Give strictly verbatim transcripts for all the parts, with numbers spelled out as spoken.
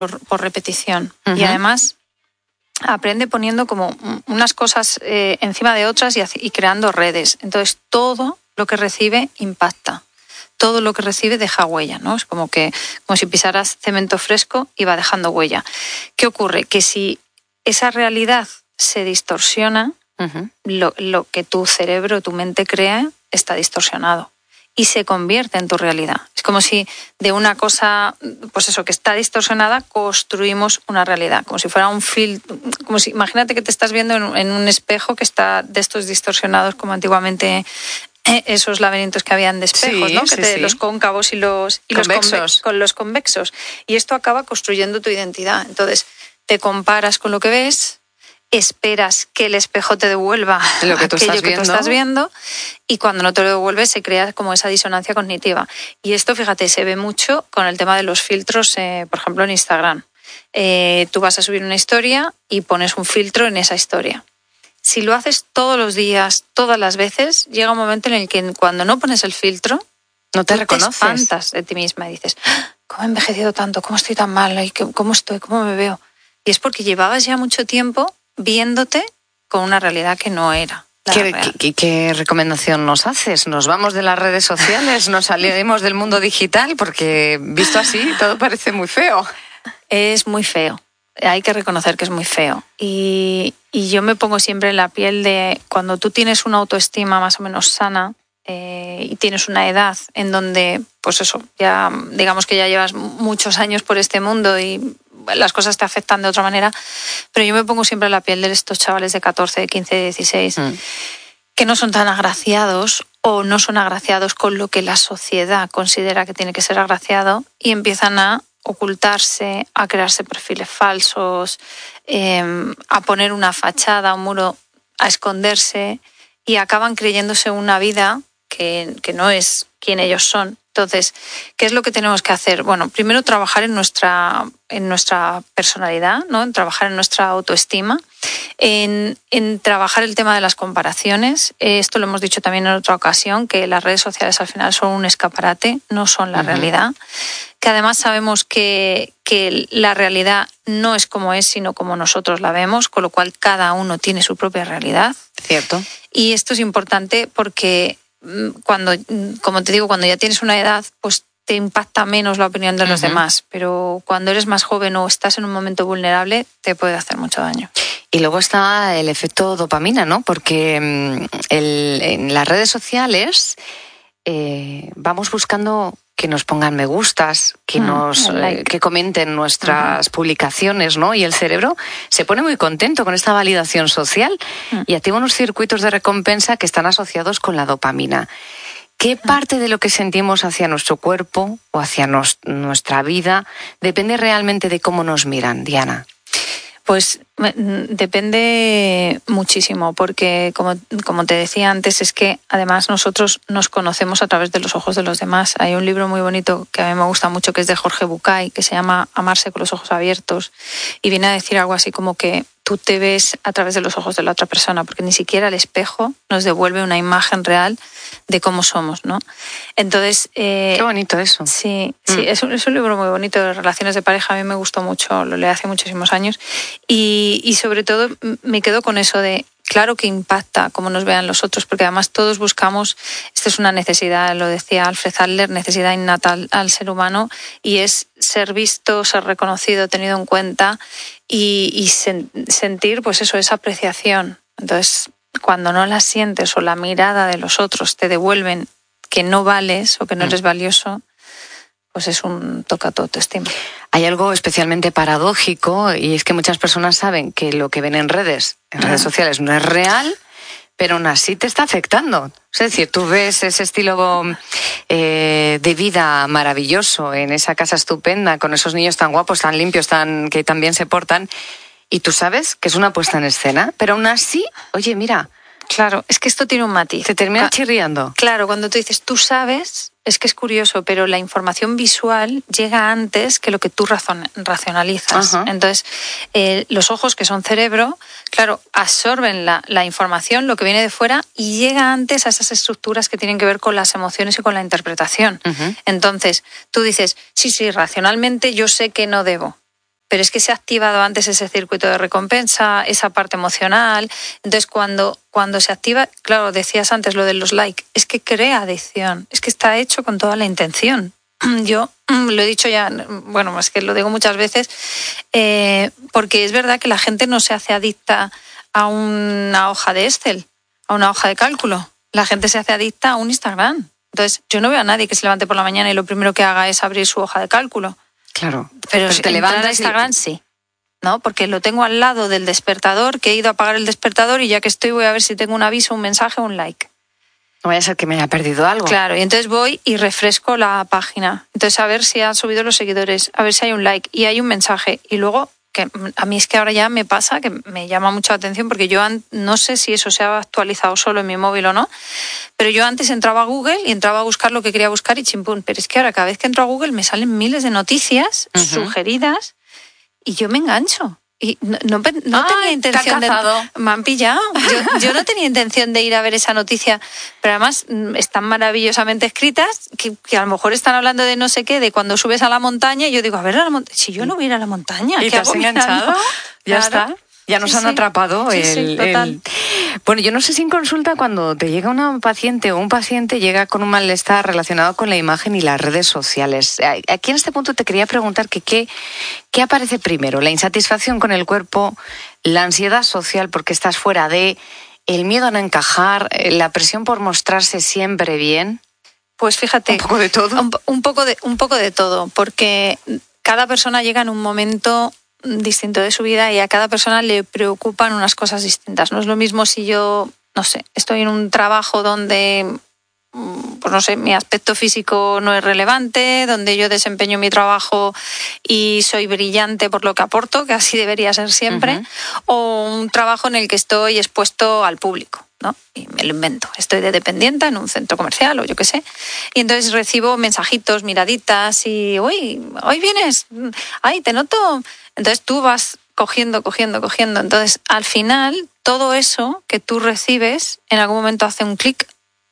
por, por repetición. Uh-huh. Y además aprende poniendo como unas cosas eh, encima de otras y, y creando redes. Entonces todo lo que recibe impacta. Todo lo que recibe deja huella, ¿no? Es como que como si pisaras cemento fresco y va dejando huella. ¿Qué ocurre? Que si esa realidad se distorsiona, uh-huh. lo, lo que tu cerebro, tu mente crea, está distorsionado y se convierte en tu realidad. Es como si de una cosa, pues eso, que está distorsionada, construimos una realidad, como si fuera un filtro, como si, imagínate que te estás viendo en, en un espejo que está de estos distorsionados como antiguamente esos laberintos que habían de espejos, sí, ¿no? Sí, que te, sí. Los cóncavos y los, y convexos. los conve- con los convexos. Y esto acaba construyendo tu identidad. Entonces, te comparas con lo que ves, esperas que el espejo te devuelva lo que tú aquello estás que viendo. tú estás viendo, y cuando no te lo devuelve se crea como esa disonancia cognitiva. Y esto, fíjate, se ve mucho con el tema de los filtros, eh, por ejemplo, en Instagram. Eh, tú vas a subir una historia y pones un filtro en esa historia. Si lo haces todos los días, todas las veces, llega un momento en el que cuando no pones el filtro, no te tú reconoces. Te espantas de ti misma y dices, ¿cómo he envejecido tanto? ¿Cómo estoy tan mal? ¿Cómo estoy? ¿Cómo me veo? Y es porque llevabas ya mucho tiempo viéndote con una realidad que no era. ¿Qué, qué, ¿Qué recomendación nos haces? ¿Nos vamos de las redes sociales? ¿Nos salimos del mundo digital? Porque visto así todo parece muy feo. Es muy feo. Hay que reconocer que es muy feo. Y, y yo me pongo siempre en la piel de cuando tú tienes una autoestima más o menos sana eh, y tienes una edad en donde, pues eso, ya digamos que ya llevas muchos años por este mundo y las cosas te afectan de otra manera, pero yo me pongo siempre en la piel de estos chavales de catorce, quince, dieciséis, mm. que no son tan agraciados o no son agraciados con lo que la sociedad considera que tiene que ser agraciado y empiezan a ocultarse, a crearse perfiles falsos, eh, a poner una fachada, un muro, a esconderse y acaban creyéndose una vida que, que no es quien ellos son. Entonces, ¿qué es lo que tenemos que hacer? Bueno, primero trabajar en nuestra, en nuestra personalidad, ¿no? En trabajar en nuestra autoestima, en, en trabajar el tema de las comparaciones. Esto lo hemos dicho también en otra ocasión, que las redes sociales al final son un escaparate, no son la uh-huh. realidad. Que además sabemos que, que la realidad no es como es, sino como nosotros la vemos, con lo cual cada uno tiene su propia realidad. Cierto. Y esto es importante porque cuando, como te digo, cuando ya tienes una edad, pues te impacta menos la opinión de los uh-huh. demás, pero cuando eres más joven o estás en un momento vulnerable, te puede hacer mucho daño. Y luego está el efecto dopamina, ¿no? Porque el, en las redes sociales eh, vamos buscando que nos pongan me gustas, que mm, nos like. eh, que comenten nuestras uh-huh. publicaciones, ¿no? Y el cerebro se pone muy contento con esta validación social uh-huh. y activa unos circuitos de recompensa que están asociados con la dopamina. ¿Qué uh-huh. parte de lo que sentimos hacia nuestro cuerpo o hacia nos, nuestra vida depende realmente de cómo nos miran, Diana? Pues depende muchísimo, porque como, como te decía antes, es que además nosotros nos conocemos a través de los ojos de los demás. Hay un libro muy bonito que a mí me gusta mucho, que es de Jorge Bucay, que se llama Amarse con los ojos abiertos, y viene a decir algo así como que tú te ves a través de los ojos de la otra persona, porque ni siquiera el espejo nos devuelve una imagen real de cómo somos, ¿no? Entonces... Eh, Qué bonito eso. Sí, sí mm. es, un, es un libro muy bonito de relaciones de pareja, a mí me gustó mucho, lo leí hace muchísimos años, y, y sobre todo me quedo con eso de, claro que impacta cómo nos vean los otros, porque además todos buscamos, esto es una necesidad, lo decía Alfred Adler, necesidad innata al, al ser humano, y es ser visto, ser reconocido, tenido en cuenta, y, y sen, sentir, pues eso, esa apreciación. Entonces, cuando no la sientes o la mirada de los otros te devuelven que no vales o que no eres valioso, pues es un toque a tu autoestima. Hay algo especialmente paradójico, y es que muchas personas saben que lo que ven en redes, en redes sociales, no es real, pero aún así te está afectando. Es decir, tú ves ese estilo eh, de vida maravilloso en esa casa estupenda, con esos niños tan guapos, tan limpios, tan que tan bien se portan, y tú sabes que es una puesta en escena, pero aún así, oye, mira... Claro, es que esto tiene un matiz. Te termina chirriando. Claro, cuando tú dices, tú sabes, es que es curioso, pero la información visual llega antes que lo que tú razon- racionalizas. Uh-huh. Entonces, eh, los ojos, que son cerebro, claro, absorben la, la información, lo que viene de fuera, y llega antes a esas estructuras que tienen que ver con las emociones y con la interpretación. Uh-huh. Entonces, tú dices, sí, sí, racionalmente yo sé que no debo. pero es que se ha activado antes ese circuito de recompensa, esa parte emocional. Entonces, cuando, cuando se activa, claro, decías antes lo de los likes, es que crea adicción, es que está hecho con toda la intención. Yo lo he dicho ya, bueno, es que lo digo muchas veces, eh, porque es verdad que la gente no se hace adicta a una hoja de Excel, a una hoja de cálculo. La gente se hace adicta a un Instagram. Entonces, yo no veo a nadie que se levante por la mañana y lo primero que haga es abrir su hoja de cálculo. Claro. Pero, pero si te levantas a Instagram, y... sí. ¿No? Porque lo tengo al lado del despertador, que he ido a apagar el despertador y ya que estoy voy a ver si tengo un aviso, un mensaje o un like. No vaya a ser que me haya perdido algo. Claro, y entonces voy y refresco la página. Entonces, a ver si han subido los seguidores, a ver si hay un like y hay un mensaje. Y luego, que a mí es que ahora ya me pasa, que me llama mucho la atención, porque yo no sé si eso se ha actualizado solo en mi móvil o no, pero yo antes entraba a Google y entraba a buscar lo que quería buscar y chimpún. Pero es que ahora cada vez que entro a Google me salen miles de noticias uh-huh. sugeridas y yo me engancho. Y no, no, no Ay, tenía intención de... Me han pillado. Yo, yo no tenía intención de ir a ver esa noticia, pero además están maravillosamente escritas, que, que a lo mejor están hablando de no sé qué, de cuando subes a la montaña, y yo digo, a ver, a la monta- si yo no voy a ir a la montaña, ¿y ¿qué te has hago enganchado? Ya Claro. está. Ya nos sí, han sí. atrapado. Sí, el, sí, total. el... Bueno, yo no sé si en consulta cuando te llega una paciente o un paciente llega con un malestar relacionado con la imagen y las redes sociales. Aquí en este punto te quería preguntar que qué, qué aparece primero, la insatisfacción con el cuerpo, la ansiedad social porque estás fuera de, el miedo a no encajar, la presión por mostrarse siempre bien. Pues fíjate, un poco de todo. Un, un poco de, un poco de todo, porque cada persona llega en un momento distinto de su vida y a cada persona le preocupan unas cosas distintas. No es lo mismo si yo, no sé, estoy en un trabajo donde, pues no sé, mi aspecto físico no es relevante, donde yo desempeño mi trabajo y soy brillante por lo que aporto, que así debería ser siempre, uh-huh. o un trabajo en el que estoy expuesto al público, ¿no? Y me lo invento. Estoy de dependienta en un centro comercial o yo qué sé. Y entonces recibo mensajitos, miraditas y, uy, hoy vienes, ay, te noto. Entonces tú vas cogiendo, cogiendo, cogiendo. Entonces, al final, todo eso que tú recibes en algún momento hace un clic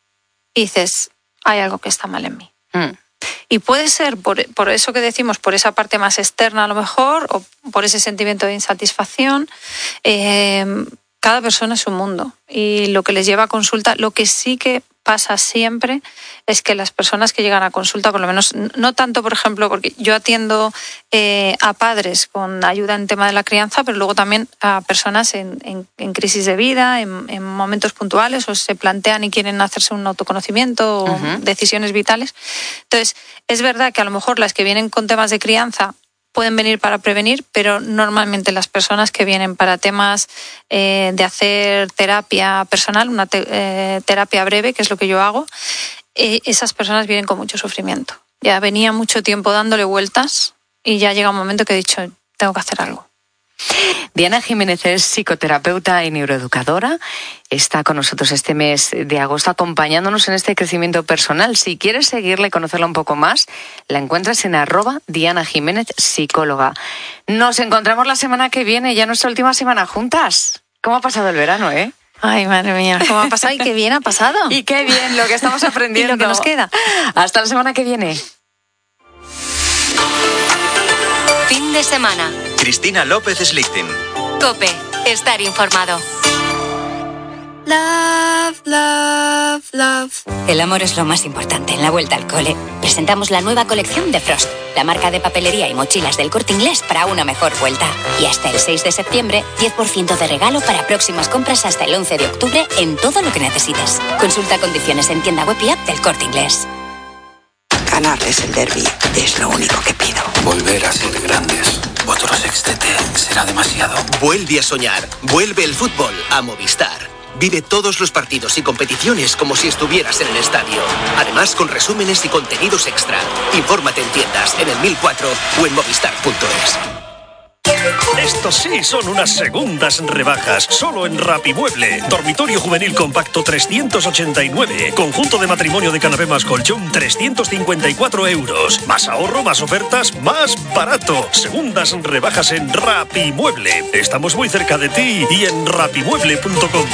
y dices, hay algo que está mal en mí. Mm. Y puede ser por, por eso que decimos, por esa parte más externa a lo mejor, o por ese sentimiento de insatisfacción. Eh, cada persona es un mundo. Y lo que les lleva a consulta, lo que sí que pasa siempre es que las personas que llegan a consulta, por lo menos, no tanto, por ejemplo, porque yo atiendo eh, a padres con ayuda en tema de la crianza, pero luego también a personas en, en, en crisis de vida, en, en momentos puntuales, o se plantean y quieren hacerse un autoconocimiento o uh-huh. decisiones vitales. Entonces, es verdad que a lo mejor las que vienen con temas de crianza pueden venir para prevenir, pero normalmente las personas que vienen para temas eh, de hacer terapia personal, una te- eh, terapia breve, que es lo que yo hago, eh, esas personas vienen con mucho sufrimiento. Ya venía mucho tiempo dándole vueltas y ya llega un momento que he dicho, tengo que hacer algo. Diana Jiménez es psicoterapeuta y neuroeducadora. Está con nosotros este mes de agosto acompañándonos en este crecimiento personal. Si quieres seguirla y conocerla un poco más, la encuentras en arroba Diana Jiménez Psicóloga. Nos encontramos la semana que viene, ya nuestra última semana juntas. ¿Cómo ha pasado el verano, eh? Ay, madre mía, ¿cómo ha pasado? Y qué bien ha pasado. Y qué bien lo que estamos aprendiendo. Y lo que nos queda. Hasta la semana que viene. Fin de semana. Cristina López Slichting. COPE. Estar informado. Love, love, love. El amor es lo más importante. En la vuelta al cole presentamos la nueva colección de Frost, la marca de papelería y mochilas del Corte Inglés para una mejor vuelta. Y hasta el seis de septiembre, diez por ciento de regalo para próximas compras hasta el once de octubre en todo lo que necesites. Consulta condiciones en tienda web y app del Corte Inglés. Ganarles el derbi es lo único que pido. Volver a ser grandes. Otro sextete será demasiado. Vuelve a soñar. Vuelve el fútbol a Movistar. Vive todos los partidos y competiciones como si estuvieras en el estadio. Además, con resúmenes y contenidos extra. Infórmate en tiendas, en el mil cuatro o en movistar punto es. Estos sí son unas segundas rebajas, solo en Rapimueble. Dormitorio juvenil compacto trescientos ochenta y nueve. Conjunto de matrimonio de canapé más colchón trescientos cincuenta y cuatro euros. Más ahorro, más ofertas, más barato. Segundas rebajas en Rapimueble. Estamos muy cerca de ti y en rapimueble punto com.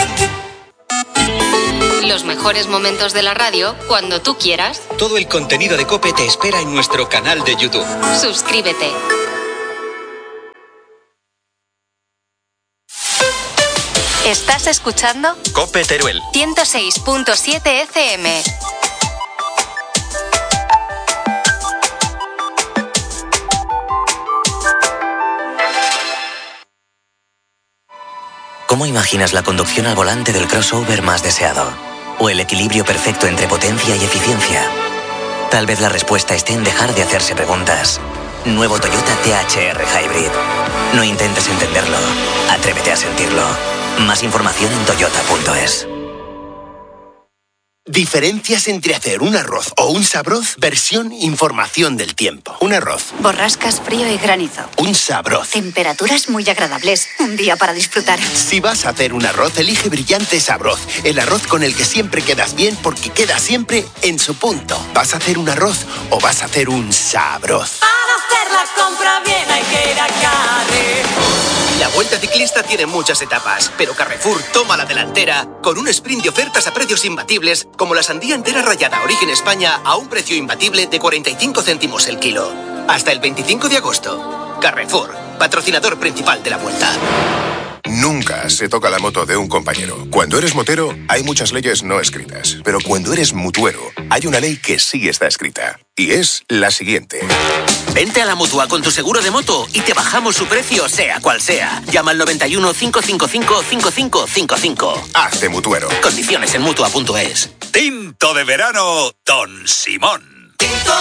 Los mejores momentos de la radio cuando tú quieras. Todo el contenido de COPE te espera en nuestro canal de YouTube. Suscríbete. ¿Estás escuchando? Cope Teruel. ciento seis punto siete F M. ¿Cómo imaginas la conducción al volante del crossover más deseado? ¿O el equilibrio perfecto entre potencia y eficiencia? Tal vez la respuesta esté en dejar de hacerse preguntas. Nuevo Toyota T H R Hybrid. No intentes entenderlo. Atrévete a sentirlo. Más información en toyota punto es. Diferencias entre hacer un arroz o un sabroz, versión información del tiempo. Un arroz. Borrascas, frío y granizo. Un sabroz. Temperaturas muy agradables. Un día para disfrutar. Si vas a hacer un arroz, elige Brillante Sabroz. El arroz con el que siempre quedas bien porque queda siempre en su punto. ¿Vas a hacer un arroz o vas a hacer un sabroz? Para hacer la compra bien hay que ir a Carrefour. La Vuelta Ciclista tiene muchas etapas, pero Carrefour toma la delantera con un sprint de ofertas a precios imbatibles, como la sandía entera rallada Origen España a un precio imbatible de cuarenta y cinco céntimos el kilo. Hasta el veinticinco de agosto. Carrefour, patrocinador principal de la Vuelta. Nunca se toca la moto de un compañero. Cuando eres motero, hay muchas leyes no escritas. Pero cuando eres mutuero, hay una ley que sí está escrita. Y es la siguiente. Vente a la Mutua con tu seguro de moto y te bajamos su precio, sea cual sea. Llama al noventa y uno, cinco cinco cinco, cinco cinco cinco cinco. Hazte mutuero. Condiciones en mutua punto es. Tinto de verano, Don Simón. Tinto